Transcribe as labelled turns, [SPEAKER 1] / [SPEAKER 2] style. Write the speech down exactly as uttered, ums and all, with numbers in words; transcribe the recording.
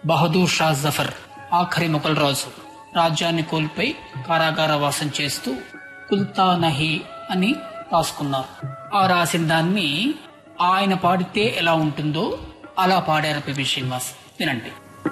[SPEAKER 1] బహదూర్ షా జఫర్ ఆఖరి మొఘల్ రాజు రాజ్యాన్ని కోల్పోయి కారాగార వాసం చేస్తూ కుల్తా నహి అని రాసుకున్నారు. ఆ రాసిన దాన్ని ఆయన పాడితే ఎలా ఉంటుందో అలా పాడారు పిబి శ్రీనివాస్. వినండి.